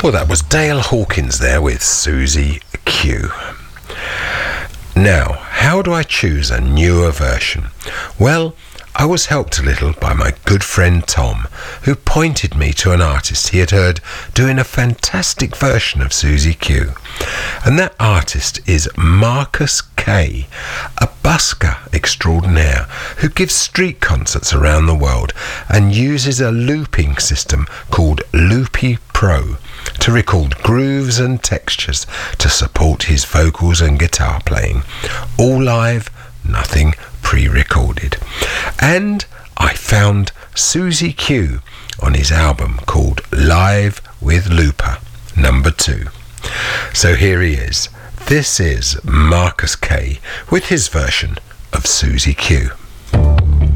Well, that was Dale Hawkins there with Susie Q. Now, how do I choose a newer version? Well, I was helped a little by my good friend Tom, who pointed me to an artist he had heard doing a fantastic version of Susie Q. And that artist is Marcus Kay, a busker extraordinaire who gives street concerts around the world and uses a looping system called Loopy Pro to record grooves and textures to support his vocals and guitar playing. All live, nothing pre-recorded. And I found Susie Q on his album called Live with Looper number 2. So here he is. This is Marcus Kay with his version of Susie Q.